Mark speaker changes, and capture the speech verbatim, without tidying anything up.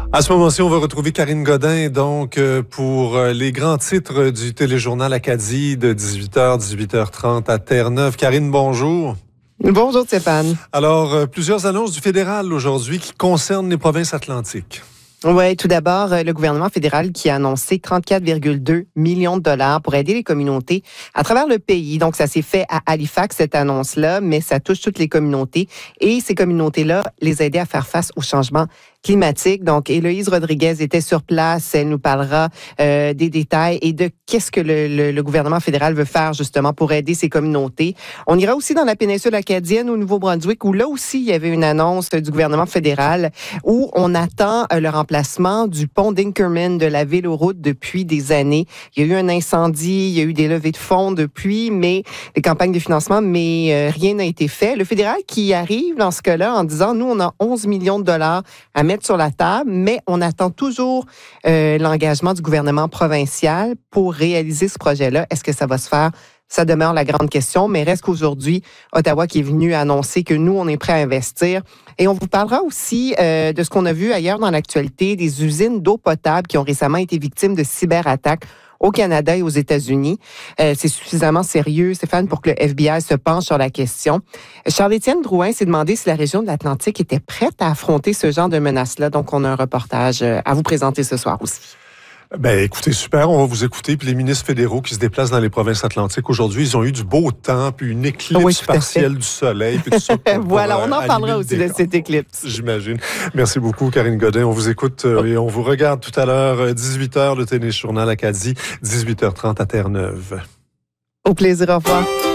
Speaker 1: À ce moment-ci, on va retrouver Karine Godin donc pour les grands titres du téléjournal Acadie de dix-huit heures, dix-huit heures trente à Terre-Neuve. Karine, bonjour.
Speaker 2: Bonjour Stéphane.
Speaker 1: Alors, plusieurs annonces du fédéral aujourd'hui qui concernent les provinces atlantiques.
Speaker 2: Oui, tout d'abord, le gouvernement fédéral qui a annoncé trente-quatre virgule deux millions de dollars pour aider les communautés à travers le pays. Donc, ça s'est fait à Halifax, cette annonce-là, mais ça touche toutes les communautés. Et ces communautés-là, les aider à faire face au changement climatique. Donc, Héloïse Rodriguez était sur place. Elle nous parlera euh, des détails et de qu'est-ce que le, le, le gouvernement fédéral veut faire justement pour aider ces communautés. On ira aussi dans la péninsule acadienne au Nouveau-Brunswick où là aussi, il y avait une annonce du gouvernement fédéral où on attend euh, le remplacement du pont d'Inkerman de la Véloroute depuis des années. Il y a eu un incendie, il y a eu des levées de fonds depuis, mais des campagnes de financement, mais euh, rien n'a été fait. Le fédéral qui arrive dans ce cas-là en disant, nous, on a onze millions de dollars à mettre sur la table, mais on attend toujours euh, l'engagement du gouvernement provincial pour réaliser ce projet-là. Est-ce que ça va se faire? Ça demeure la grande question, mais reste qu'aujourd'hui, Ottawa qui est venu annoncer que nous, on est prêt à investir. Et on vous parlera aussi euh, de ce qu'on a vu ailleurs dans l'actualité, des usines d'eau potable qui ont récemment été victimes de cyberattaques au Canada et aux États-Unis. Euh, c'est suffisamment sérieux, Stéphane, pour que le F B I se penche sur la question. Charles-Étienne Drouin s'est demandé si la région de l'Atlantique était prête à affronter ce genre de menaces-là. Donc, on a un reportage à vous présenter ce soir aussi.
Speaker 1: Ben, écoutez, super, on va vous écouter. Puis les ministres fédéraux qui se déplacent dans les provinces atlantiques aujourd'hui, ils ont eu du beau temps, puis une éclipse oui, partielle du soleil. Puis tout ça pour,
Speaker 2: voilà,
Speaker 1: pour,
Speaker 2: on en parlera aussi de cette éclipse.
Speaker 1: J'imagine. Merci beaucoup, Karine Godin. On vous écoute euh, et on vous regarde tout à l'heure, dix-huit heures, le téléjournal Acadie, dix-huit heures trente à Terre-Neuve.
Speaker 2: Au plaisir, au revoir.